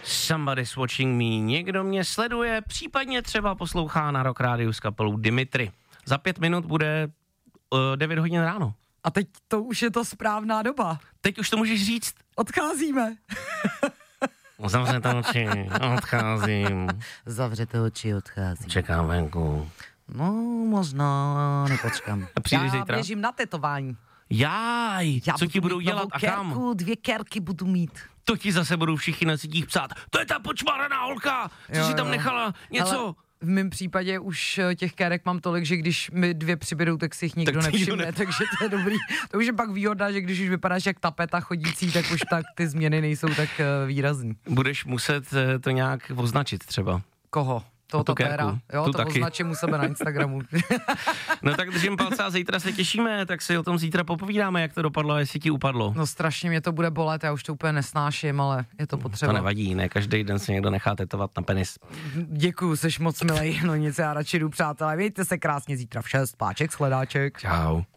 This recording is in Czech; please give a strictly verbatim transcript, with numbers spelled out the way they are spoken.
Somebody's watching me. Někdo mě sleduje, případně třeba poslouchá na Rock Rádiu s kapelou Dimitri. Za pět minut bude uh, devět hodin ráno. A teď to už je to správná doba. Teď už to můžeš říct. Odcházíme. Zavřete oči, odcházím. Zavřete oči, odcházím. Čekám venku. No, možná nepočkám. A přijdeš Já zítra? běžím na tetování. Jáj, Já co ti budou dělat a kam? Kerku, dvě kerky budu mít. To ti zase budou všichni na sítích psát. To je ta počmáraná holka, co Jo, si tam jo. nechala něco. Ale v mém případě už těch kérek mám tolik, že když mi dvě přibydou, tak si jich nikdo Tak si nikdo nevšimne, ne- takže to je dobrý. To už je pak výhoda, že když už vypadáš jak tapeta chodící, tak už tak ty změny nejsou tak uh, výrazný. Budeš muset eh, to nějak označit třeba. Koho? Toho tu tapéra. kérku. Jo, Tu to taky. označím u sebe na Instagramu. No tak držím palce a zítra se těšíme, tak si o tom zítra popovídáme, jak to dopadlo a jestli ti upadlo. No strašně mě to bude bolet, já už to úplně nesnáším, ale je to potřeba. To nevadí, ne každý den se někdo nechá tetovat na penis. Děkuju, seš moc milej, no nic, já radši jdu, přátelé, mějte se krásně zítra v šest, páček, shledáček. Čau.